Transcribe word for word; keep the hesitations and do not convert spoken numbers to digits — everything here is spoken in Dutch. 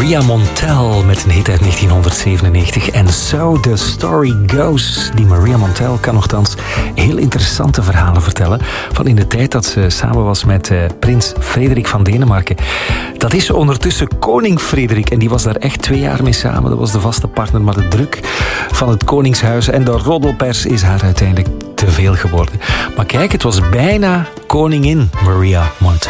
Maria Montell met een hit uit negentienhonderdzevenennegentig. En So The Story Goes. Die Maria Montell kan nogthans heel interessante verhalen vertellen. Van in de tijd dat ze samen was met uh, prins Frederik van Denemarken. Dat is ondertussen koning Frederik. En die was daar echt twee jaar mee samen. Dat was de vaste partner. Maar de druk van het koningshuis en de roddelpers is haar uiteindelijk te veel geworden. Maar kijk, het was bijna koningin Maria Montell.